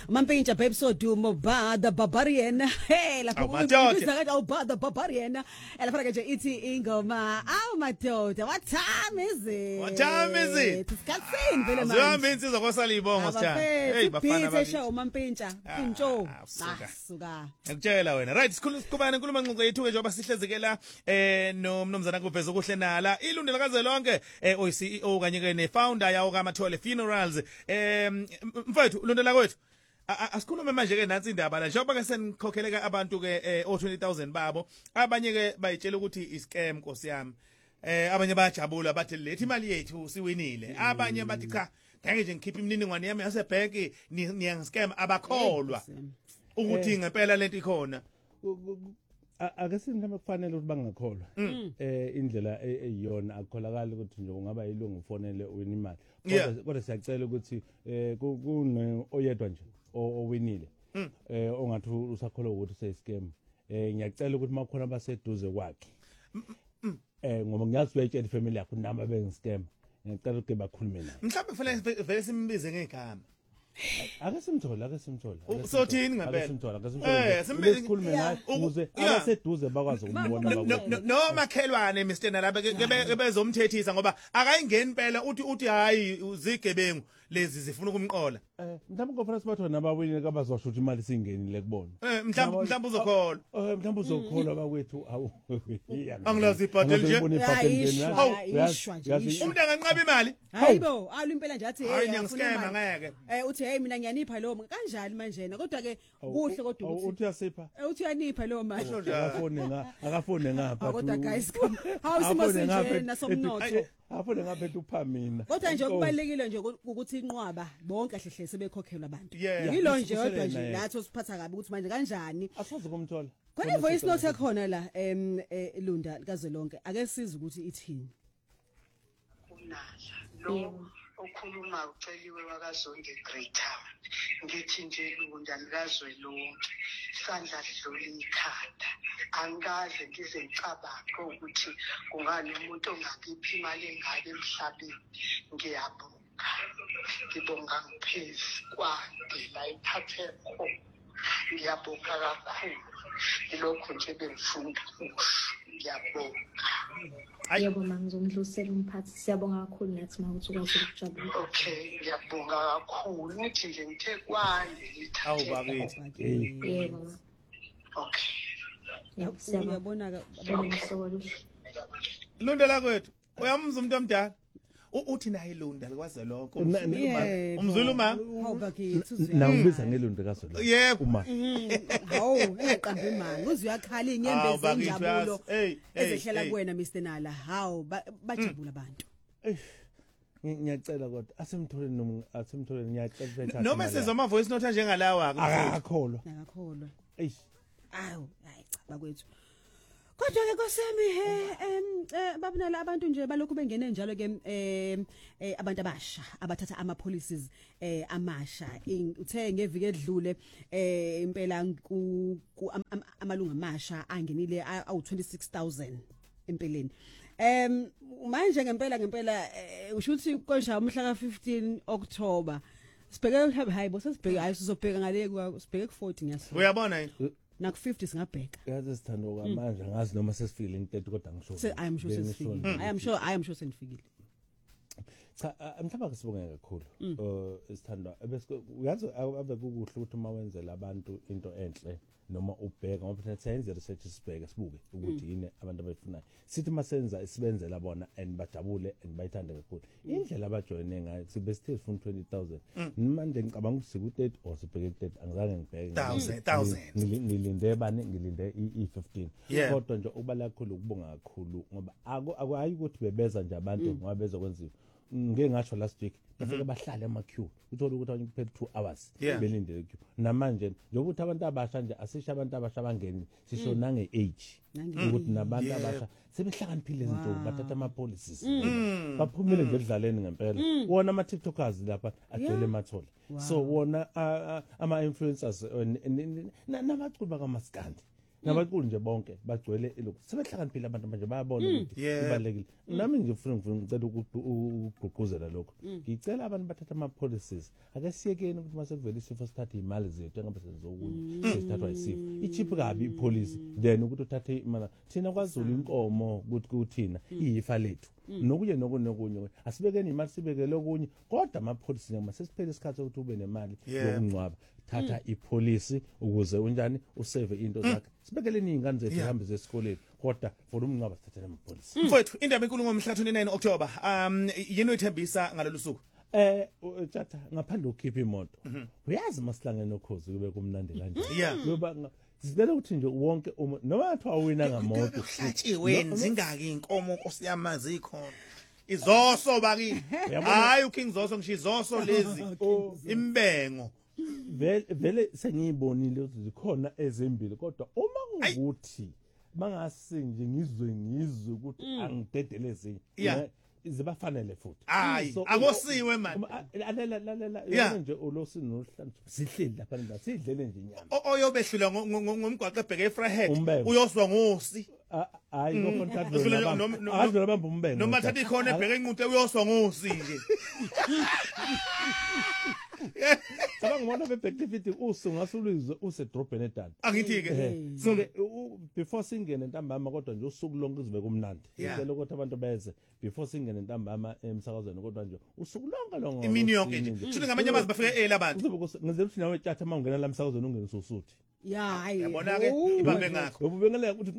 Mampintsha babe so dumo ba the barbarian. Hey lapho madoda. kathi ba the barbarian. Lapha ke nje ithi ingoma awu madoda. What time is it? What time is it? Isikhatsini vele manje. Zihambe insizwa kosalibongo sithanda. Hey bafana baby. Show Mampintsha. Intsho. Suka. Suka. Ngikutshela wena. Right, sikhuluma inkulumo ncinci yethu ke njengoba sihlezekela nomnumzana kuVeza okuhle nala. Ilundela kaze lonke oyi-CEO kanye ke ne-founder yawo kaMathole Funerals. Mfowethu ulundela kwethu. Asikhulume manje ke nansi indaba la njengoba ke senikhokheleka abantu ke o20,000 babo abanye ke bayitshela ukuthi iscam Nkosi yami abanye bayajabula bathi lethi imali yethu siwinile abanye bathi cha ngeke nje ngikhiphe imininingwane yami yasebhenki niyangiscam abakholwa ukuthi ngempela lento ikhona ake sinike kufanele ukuthi bangakholwa indlela eyiyona akukholakala ukuthi nje ungaba yilungu ufonele wena imali kodwa siyacela ukuthi kune oyedwa nje owinile ongathi usakholwa ukuthi seyiscam ngiyacela ukuthi makukhona abaseduze kwakhe ngoba ngiyazi uyayitshela ifamily yakho namba bengiscam ngiyacela ukuthi bakhulume naye mhlawumbe kufanele vele simbize ngegama ake simthola sothini ngempela simbize sikhulume naye ukuze abaseduze bakwazi ukumbona nomakhelwane Mr Nalaba ke bezomthethisa ngoba akayingeni impela uthi hayi uzigebengu lezi zifuna ukumqola mhlawumbe conference batho nabawinile kabazosho ukuthi imali singenile kubona mhlawumbe uzokholwa mhlawumbe uzokholwa bakwethu awu angilazi ibhathel nje umuntu anganqaba imali hayibo alu impela nje athi hey ngiyascam ngeke uthi hey mina ngiyanipha lo kanjani manje kodwa ke kuhle kodwa uthi uyasipha uthi uyanipha lo manje akafone ngapha kodwa guys hawusimo sinje nasomnotho afone ngapha uphamina kodwa nje kubalekile nje ukuthi inqwaba bonke hlehle sebekhokhelwa abantu yilo nje kodwa nje lathi osiphatha kabi ukuthi manje kanjani asazi kumthola khona ivoice note ekhona la Lunda kazwelonke ake siza ukuthi ithini unala lo okhuluma uceliwe wakaZonke Greater ngithi nje Lunda likazwelonke sandla dlula ikhanda angikaze ngize ngicabanga ukuthi kungani umuntu ongakiphi imali engaka emhlabeni ngiyabonga ngiphezi kwande la ithathe khona ngiyabonga kakhulu ilokho nje bengifunda ngiyabonga Yebo ngizomdlulisela umphathi siyabonga kakhulu nathi mawuthi ukwazi ukujabula okay ngiyabonga kakhulu ukuthi nje ngithe kwande lithathe awubakithi yebo okay uyabona Lundela kwethu uyamuzwa umuntu omdala uthi naye Lunda likwaze lokho umzulu ma awubakithi nawubiza ngelunde kaZolo yebo uma hawu eqambe imali uze uyakhala inyembezi enjabulo ezehlela kuwena Mr Nala hawu bajabula abantu ngiyacela kodwa asimthole ngiyacela noma sizwa ama voice note njengalawa akakholwa eish awu hayi cha bakwethu kodwa ke Nkosemi babunala abantu nje balokhu bengene njalo ke abantu abasha abathatha ama policies amasha uthe ngeviki edlule impela amalunga amasha angenile awu 26,000 empeleni manje ngempela usho ukuthi konja umhla ka 15 October sibheke hayibo sesibheke hayi sizobheka ngale sibheke ku 40 ngiyasho uyabona yini naku 50 singabheka yazi sithanda okwamanje ngazi noma sesifile into kodwa ngisho I am sure sesifikile I am sure senifikile cha mhlawumbe kusibonga kakhulu sithanda bese uyazi abe kukuhle ukuthi uma wenzela abantu into enhle noma ubheka ngoba thina senze research sibheke sibuke ukuthi yini abantu abayifunayo sithi masenza isibenzela bona and bajabule and bayithande kakhulu indlela abajoyine ngayo sibe still fun 20,000 manje ngicabanga ukuthi siku 30 or sibheke ku 30 angizange ngibheke 1,000 ngilinde bani ngilinde i15 kodwa nje ubala kakhulu ukubonga kakhulu ngoba akuyi ukuthi bebeza nje abantu ngoba bezokwenziwa ngeke ngasho last week bafike bahlala ema queue uthola ukuthi abantu kuphela 2 hours belindele queue namanje njengokuthi abantu abasha nje asisho abantu abasha abangeni sisho nange age ukuthi nabantu abasha sebehlakaniphile izinto bathatha ama policies baphumile nje edlaleni ngempela wona ama TikTokers lapha agcwele Mathole so wona ama influencers nabaculi bakaMaskandi nabaqulu nje bonke bagcwele lokho sebehlakaniphile abantu manje bayabona ukuthi ibalekile nami nje ngicela ukugqugquzela lokho ngicela abantu bathatha ama policies ake siyekeni ukuthi mase kuvela isifo sithathe imali zethu engabe sezokunye sesithathwa isifo ichip kabi ipolicy then ukuthi uthathe imali thina kwaZulu inkomo ukuthi kuthina iyifa lethu nokunye nokunye asibekeni imali sibekele okunye kodwa ama policy noma sesiphele isikhathi ukuthi ube nemali yokungcwaba thatha ipolicy ukuze unjani usave into zakhe sibekeleni ingane zethu zihambe zesikoleni kodwa for umncwaba sithathele ama policy mfowethu indaba enkulu ngomhla 29 October yini uyithembisa ngalolu suku tjata ngaphandle ukhipha imoto uyazi masihlangene nokhozi kube kumnandi kanje ngoba sibele ukuthi nje wonke noma athi awina ngamoto uhlatshiwe zingaki inkomo Nkosi yamazi ikhona izoso baki hayi uking zoso ngisho izoso lezi imbengo vele sengiyibonile ukuthi zikhona ezimbili kodwa uma ukuthi bangasinje ngizwe ukuthi angidedele ezinye zibafanele futhi hayi akosiwe man lalela yena nje olosini nohlanje sihleli lapha nda sidlele nje inyama oyobehlula ngomgwaqo ebheke eFrahead uyoswa ngosi hayi ngokontatho avela bamba umbengo noma thatha ikhona ebheke inqute uyoswa ngosi nje Sabanga ngibona bebhekifiti usungasulizwe usedrobheni edala angithi ke so ke before singene ntambama kodwa nje usuku lonke uzibeka umnandi ngicela ukuthi abantu beze before singene ntambama emsakazweni kodwa nje usuku lonke lonke imini yonke nje futhi ngamanye amazi bafike abantu ngizele ukuthi nawe tjatha mawungena la emsakazweni ungene sosuthi hayi yabona ke ibambe ngakho ububengela ukuthi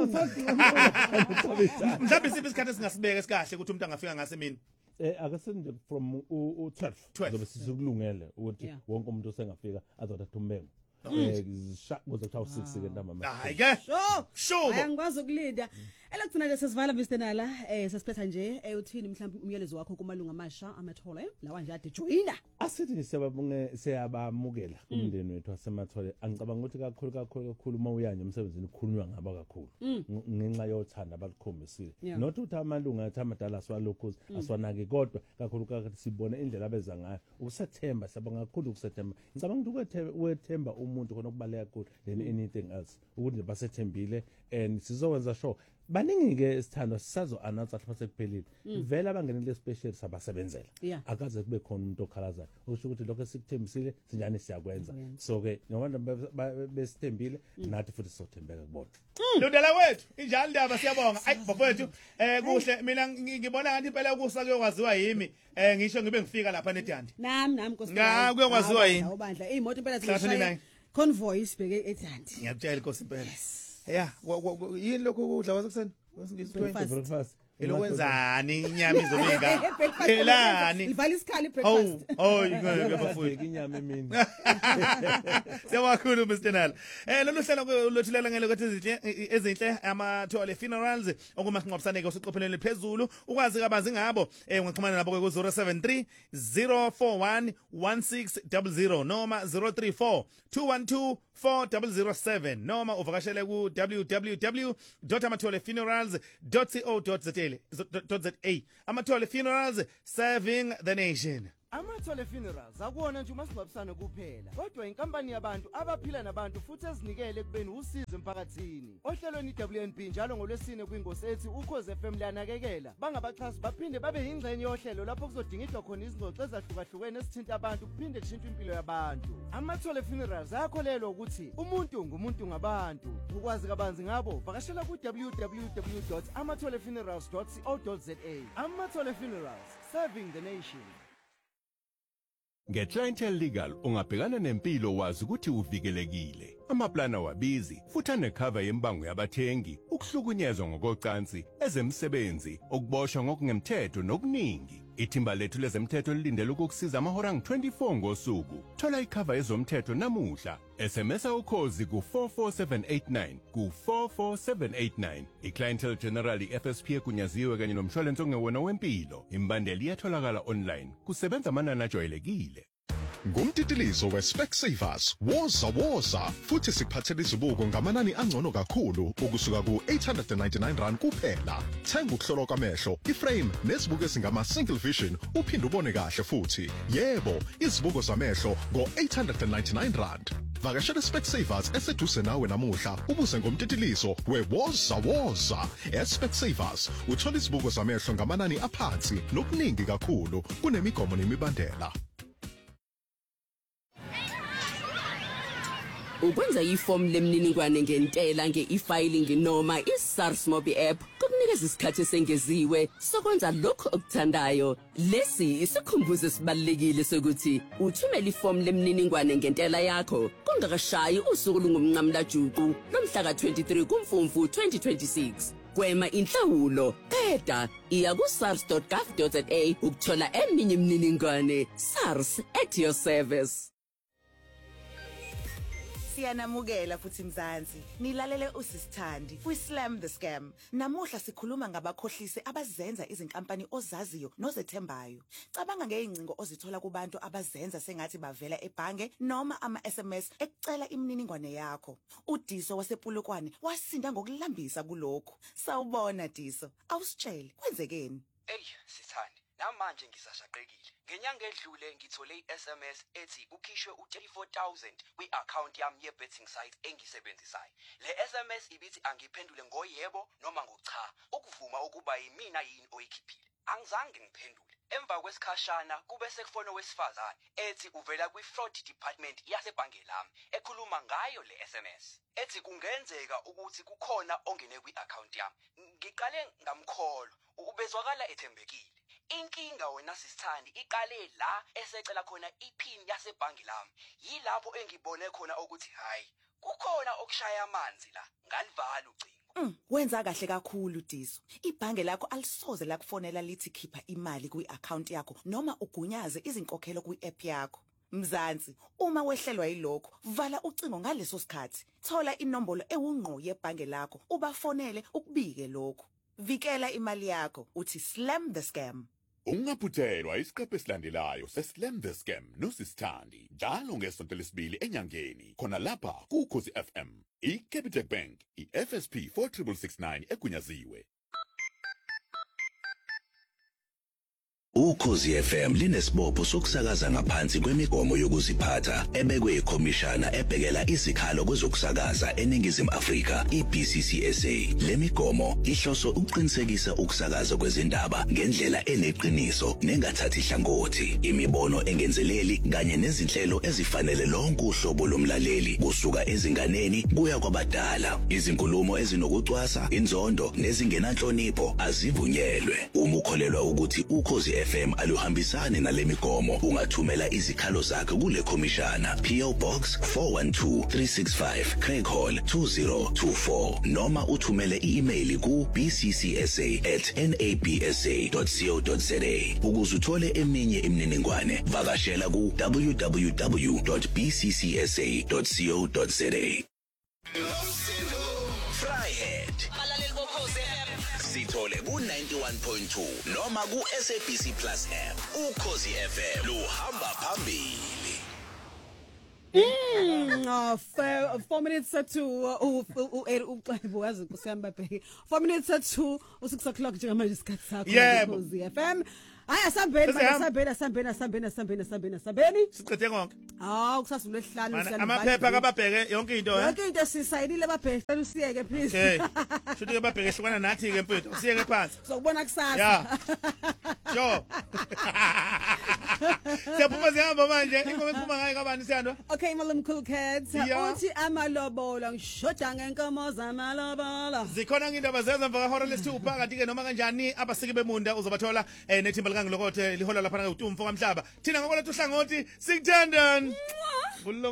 mhlawumbe siphi isikhathi esingasibeka esikahle ukuthi umuntu angafika ngasemini akasenje from u12 zobe sizokulungele ukuthi wonke umuntu osengafika azothatha umbengo kuze kuthiwa 6 ke ntambama hayi ke sho ayangikwazi ukulinda elokufuna nje sesivala Mr Nala sesiphetha nje uthini mhlawumbe umyalezo wakho kumalunga amasha amathole lawa nje ade joina asithi siyabamukela umndeni wethu wasemathole angicabanga ukuthi kakhulu uma uyanje emsebenzini kukhulunywa ngaba kakhulu ngenxa yothanda abalikhombisile not ukuthi amalunga athi amadala aswalokhuzi aswanake kodwa kakhulu sibona indlela abeza ngayo ukusethemba sabanga kakhulu ukusethemba ngicabanga ukuthi ukwethemba umuntu khona okubaleka kakhulu than anything else ukuthi basethembile and sizokwenza sure baningi ke sithando sisazo announce athi masekuphelile vele abangenele special sabasebenzela akaze kube khona umuntu okhalazayo usho ukuthi lokho sikuthembisile sinjani siyakwenza so ke nabantu besithembile nathi futhi sizothembeka kubona Lundela wethu injalo indaba siyabonga ayi bafowethu kuhle mina ngibona ngathi impela kusa kuyokwaziwa yimi ngisho ngibe ngifika lapha neDandi nami Nkosi kuyokwaziwa yini ubandla imoto impela zishaya convoy isibheke eDandi ngiyakutshela Nkosi impela yini lokho kudla kwasekuseni breakfast elokwenzani inyama izominga elani livala isikhali breakfast ngeke bafowethu inyama emini Siyawakhulu Mr Nala lolu hlelo lothulela ngelokuthi ezinhle amathole funerals okumasingcwabisane usiqopheleni phezulu ukwazi kabanzi ngabo ungaxhumana nabo ku 073 041 1600 noma 034 212 4007 noma uvakashele ku www.amatholefunerals.co.za Amathole Funerals, serving the nation. Amathole Funerals akuona nje umasingcwabisane kuphela kodwa inkampani yabantu abaphila nabantu futhi ezinikele ekubeni usizo emphakathini ohlelweni WNB njalo ngolwesine kwingosi ethi ukhoze FM liyanakekela bangabaxhasi baphinde babe yingxenye yohlelo lapho kuzodingidwa khona izingxoxo ezahlukahlukene esithinta abantu kuphinde kushintshe impilo yabantu Amathole Funerals ayakholelwa ukuthi umuntu ngumuntu ngabantu ukwazi kabanzi ngabo vakashela ku www.amatholefunerals.co.za Amathole Funerals, serving the nation. Nge-Clientele Legal ungabhekana nempilo wazi ukuthi uvikelekile. Amaplana wabizi futhi anecover yembango yabathengi, ukuhlukunyezwa ngokocansi, ezemsebenzi, ukuboshwa ngokungemthetho nokuningi. Ithimba lethu lezemthetho lilindele ukukusiza amahora ngu-24 ngosuku. Thola icover yezomthetho namuhla. SMS ukhozi ku 44789 ku 44789. iClientele General FSP egunyaziwe kanye nomshwalense ongewona wempilo. Imbandela iyatholakala online. Kusebenza amanani ajwayelekile. Ngumtitilizo we-Specsavers woza futhi sikuphathele izibuko ngamanani angcono kakhulu ukusuka ku-899 kuphela. Thenga ukuhlolwa kwamehlo, iframe nezibuko ezingama single vision uphinde ubone kahle futhi. Yebo, izibuko zamehlo ngo-899. Vakashela Specsavers eseduse nawe namuhla ubuze ngomtitiliso wewoza. Specsavers uthola isibuko zamehlo ngamanani aphansi nokuningi kakhulu kunemigomo nemibandela. Ukwenza iform lemniningwane ngentela nge-e-filing noma i-SARS Mobi app kukunikeza isikhathi esengeziwe sokwenza lokho okuthandayo. Lesi isikhumbuzo esibalekile sokuthi uthumela iform lemniningwane ngentela yakho kungakashayi usuku lungumnqamla juqu lomhla ka-23 kuMfumfu 2026. Gwema inhlawulo, qeda iya ku-sars.gov.za ukuthola eminye imininingwane. SARS at your service. Siyanamukela futhi Mzansi. Nilalele usisithandi. We slam the scam. Namuhla sikhuluma ngabakhohlisi abazenza izinkampani ozaziyo nozethembayo. Cabanga ngeingcingo ozithola kubantu abazenza sengathi bavela ebhange noma ama-SMS ekucela imininingwane yakho. uDiso wasepulukwane wasinda ngokulambisa kulokho. Sawubona Diso. Awusitshele kwenzekeni? Hey sithandi. Namanje ngisashaqekile. Ngenyanga edlule ngithole iSMS ethi ukhishwe u34,000 kwi-account yami ye-betting site engisebenzisayo. Le SMS ibithi angiphendule ngoyebo noma ngocha, ukuvuma ukuba yimina yini oyikhiphile. Angizange ngiphendule. Emva kwesikhashana kube sekufona wesifazane ethi uvela kwi-fraud department yasebhange lami ekhuluma ngayo le SMS. Ethi kungenzeka ukuthi kukhona ongene kwi-account yami. Ngiqale ngamkholo, ubezwakala ethembekile. Inkinga wena sisithandi iqale la esecela khona iPin yasebhangi lami. Yilapho engibone khona ukuthi hayi kukhona okushaya amanzi la. Ngalivala ucingo. Wenza kahle kakhulu Diso. Ibhange lakho alisoze lakufonela lithi khipha imali kwi-account yakho noma ugunyaze izinkokhelo kwi-app yakho. Mzansi, uma wehlelwa yilokho, vala ucingo ngaleso sikhathi. Thola inombolo ewungqo yebhange lakho, ubafonele ukubike lokho. Vikela imali yakho, uthi slam the scam. Ungaphuthelwa isiqephu esilandelayo se-Slam the Scam nosisithandi njalo ngesonto lesibili enyangeni khona lapha kuKhosi FM. iCapitec Bank, iFSP 4669 egunyaziwe. Ukhosi FM linesibopho sokusakaza ngaphansi kwemigomo yokuziphatha ebekwe ikhomishana ebhekela izikhalo kwezokusakaza eNingizimu Afrika iBCCSA. Le migomo ihloso ukuqinisekisa ukusakaza kwezindaba ngendlela eneqiniso nengathathi hlangothi, imibono engenzeleli kanye nezinhlelo ezifanele lonke uhlobo lomlaleli kusuka ezinganeni kuya kwabadala. Izinkulumo ezinokucwasa, inzondo nezingenanhlonipho azivunyelwe. Uma ukholelwa ukuthi Ukhosi FM aluhambisane nalemigomo ungathumela izikhalo zakhe kule khomishana PO Box 412365 Craig Hall 2024 noma uthumele i-email ku bccsa@nabsa.co.za. Ukuze uthole eminye imininingwane vakashela ku www.bccsa.co.za. Fryhead sithole ku-91.2 noma ku-SABC Plus app. Ukhosi FM luhamba phambili. 4 minutes to uwazi kusihamba bheki 4 minutes to u6 o'clock njengamanje isikhathi sakho Ukhosi FM. Hayi asambeni siqede konke kusasula esihlanu amaphepha kababheke yonke into sisayinile babheke usiyeke please shuthi ke babheke hlukana nathi ke mfethu usiyeke phansi sokubona kusasa sure siyaphuma sihamba manje ingoma ephuma ngayo kabani siyandwa okay Malam Cool Kids uthi amalobola ngishoda ngenkomo zamalobola zikhona indaba zenza emva kwehora lesithupha kanti ke noma kanjani abasiki bemunda uzobathola nethimba likangilokothe lihola lapha uTumfo kaMhlaba thina ngokuletha uhlangothi sikuthandani